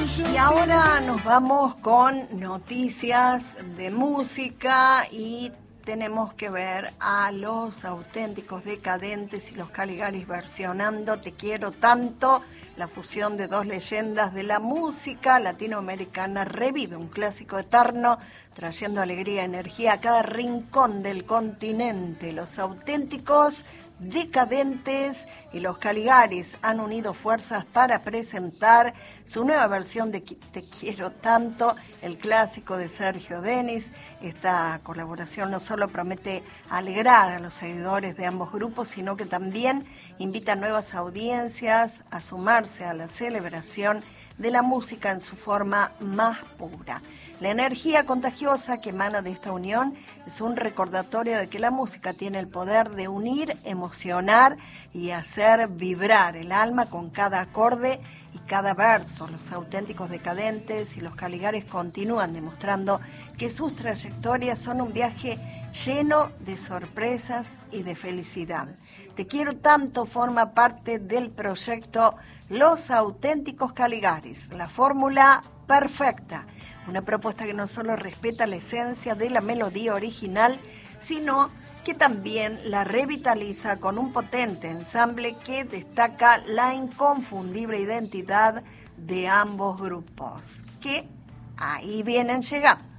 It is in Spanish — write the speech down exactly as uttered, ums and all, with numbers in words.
Y ahora nos vamos con noticias de música y tenemos que ver a Los Auténticos Decadentes y los Caligaris versionando Te Quiero Tanto. La fusión de dos leyendas de la música latinoamericana revive un clásico eterno, trayendo alegría y energía a cada rincón del continente. Los Auténticos Decadentes y los Caligaris han unido fuerzas para presentar su nueva versión de Te Quiero Tanto, el clásico de Sergio Denis. Esta colaboración no solo promete alegrar a los seguidores de ambos grupos, sino que también invita a nuevas audiencias a sumarse a la celebración de la música en su forma más pura. La energía contagiosa que emana de esta unión es un recordatorio de que la música tiene el poder de unir, emocionar y hacer vibrar el alma con cada acorde y cada verso. Los Auténticos Decadentes y los Caligaris continúan demostrando que sus trayectorias son un viaje lleno de sorpresas y de felicidad. Te Quiero Tanto forma parte del proyecto Los Auténticos Caligaris, la fórmula perfecta, una propuesta que no solo respeta la esencia de la melodía original, sino que también la revitaliza con un potente ensamble que destaca la inconfundible identidad de ambos grupos, que ahí vienen llegando.